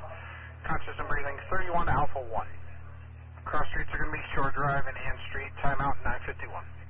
Conscious and breathing 31 Alpha 1. Cross streets are going to be Shore Drive and Ann Street. Timeout 9:51.